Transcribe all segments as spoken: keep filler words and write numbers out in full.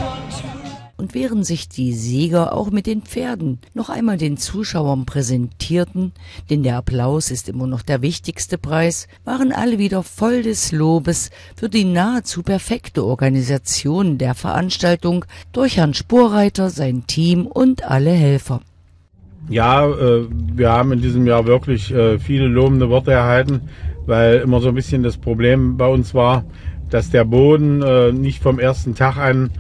Und während sich die Sieger auch mit den Pferden noch einmal den Zuschauern präsentierten, denn der Applaus ist immer noch der wichtigste Preis, waren alle wieder voll des Lobes für die nahezu perfekte Organisation der Veranstaltung durch Herrn Sporreiter, sein Team und alle Helfer. Ja, äh, wir haben in diesem Jahr wirklich äh, viele lobende Worte erhalten, weil immer so ein bisschen das Problem bei uns war, dass der Boden äh, nicht vom ersten Tag an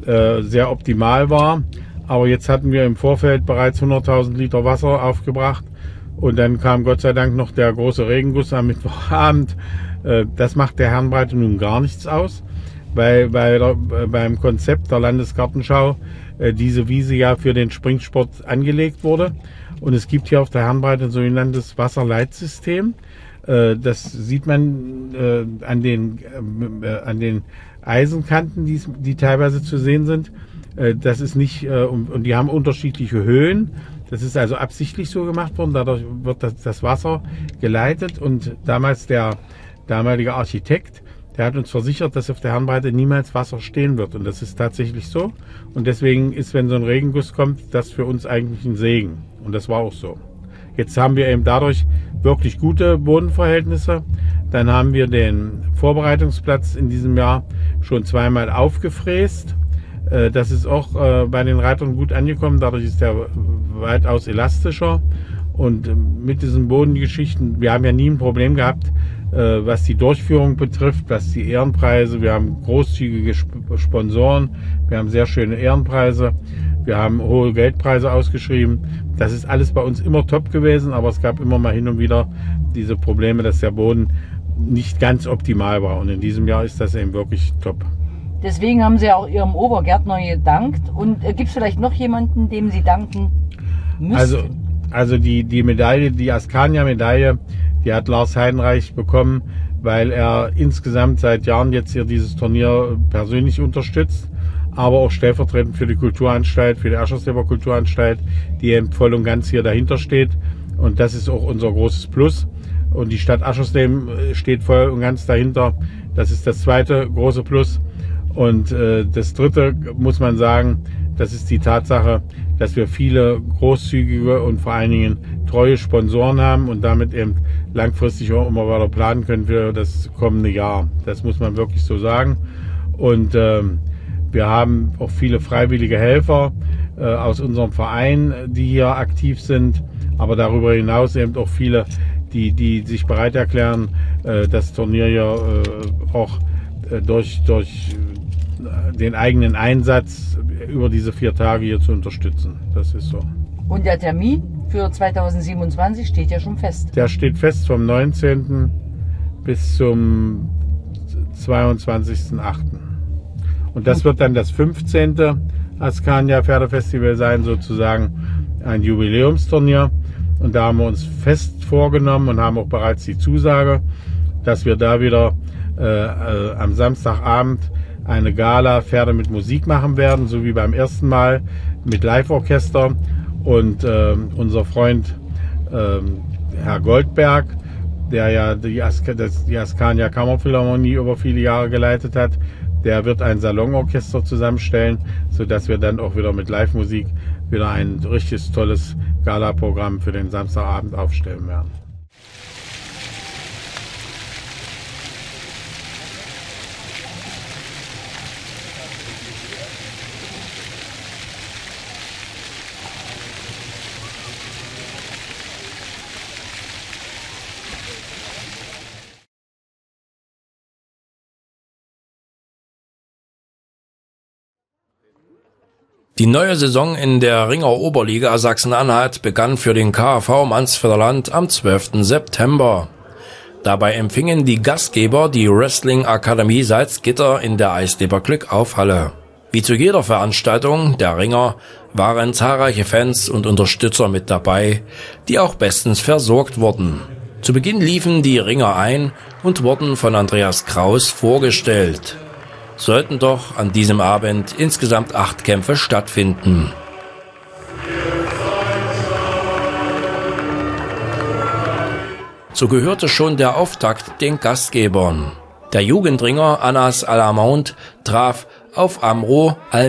sehr optimal war, aber jetzt hatten wir im Vorfeld bereits hunderttausend Liter Wasser aufgebracht und dann kam Gott sei Dank noch der große Regenguss am Mittwochabend. Das macht der Herrenbreite nun gar nichts aus, weil bei der, beim Konzept der Landesgartenschau diese Wiese ja für den Springsport angelegt wurde und es gibt hier auf der Herrenbreite ein sogenanntes Wasserleitsystem. Das sieht man an den, an den Eisenkanten, die, die teilweise zu sehen sind. Das ist nicht, und die haben unterschiedliche Höhen. Das ist also absichtlich so gemacht worden. Dadurch wird das, das Wasser geleitet. Und damals der damalige Architekt, der hat uns versichert, dass auf der Herrenbreite niemals Wasser stehen wird. Und das ist tatsächlich so. Und deswegen ist, wenn so ein Regenguss kommt, das für uns eigentlich ein Segen. Und das war auch so. Jetzt haben wir eben dadurch wirklich gute Bodenverhältnisse. Dann haben wir den Vorbereitungsplatz in diesem Jahr schon zweimal aufgefräst. Das ist auch bei den Reitern gut angekommen. Dadurch ist der weitaus elastischer. Und mit diesen Bodengeschichten, wir haben ja nie ein Problem gehabt, was die Durchführung betrifft, was die Ehrenpreise. Wir haben großzügige Sponsoren, wir haben sehr schöne Ehrenpreise, wir haben hohe Geldpreise ausgeschrieben. Das ist alles bei uns immer top gewesen, aber es gab immer mal hin und wieder diese Probleme, dass der Boden nicht ganz optimal war. Und in diesem Jahr ist das eben wirklich top. Deswegen haben Sie auch Ihrem Obergärtner gedankt. Und äh, gibt es vielleicht noch jemanden, dem Sie danken müssten? Also, also die, die Medaille, die Askania-Medaille, die hat Lars Heidenreich bekommen, weil er insgesamt seit Jahren jetzt hier dieses Turnier persönlich unterstützt, aber auch stellvertretend für die Kulturanstalt, für die Aschersleben Kulturanstalt, die eben voll und ganz hier dahinter steht. Und das ist auch unser großes Plus. Und die Stadt Aschersleben steht voll und ganz dahinter. Das ist das zweite große Plus. Und äh, das dritte muss man sagen, das ist die Tatsache, dass wir viele großzügige und vor allen Dingen treue Sponsoren haben und damit eben langfristig auch immer weiter planen können für das kommende Jahr. Das muss man wirklich so sagen. Und äh, wir haben auch viele freiwillige Helfer äh, aus unserem Verein, die hier aktiv sind, aber darüber hinaus eben auch viele, die, die sich bereit erklären, äh, das Turnier ja äh, auch äh, durch, durch den eigenen Einsatz über diese vier Tage hier zu unterstützen. Das ist so. Und der Termin für zweitausendsiebenundzwanzig steht ja schon fest. Der steht fest vom neunzehnten bis zum zweiundzwanzigsten achten Und das wird dann das fünfzehnte Askania Pferdefestival sein, sozusagen ein Jubiläumsturnier. Und da haben wir uns fest vorgenommen und haben auch bereits die Zusage, dass wir da wieder äh, äh, am Samstagabend eine Gala Pferde mit Musik machen werden, so wie beim ersten Mal mit Live-Orchester. Und äh, unser Freund äh, Herr Goldberg, der ja die, As das, die Askania Kammerphilharmonie über viele Jahre geleitet hat, der wird ein Salonorchester zusammenstellen, sodass wir dann auch wieder mit Live-Musik wieder ein richtig tolles Gala-Programm für den Samstagabend aufstellen werden. Die neue Saison in der Ringer Oberliga Sachsen-Anhalt begann für den K A V Mansfelder Land am zwölften September. Dabei empfingen die Gastgeber die Wrestling Akademie Salzgitter in der Eisleber Glückaufhalle. Wie zu jeder Veranstaltung der Ringer waren zahlreiche Fans und Unterstützer mit dabei, die auch bestens versorgt wurden. Zu Beginn liefen die Ringer ein und wurden von Andreas Kraus vorgestellt. Sollten doch an diesem Abend insgesamt acht Kämpfe stattfinden. So gehörte schon der Auftakt den Gastgebern. Der Jugendringer Anas Alamount traf auf Amro Al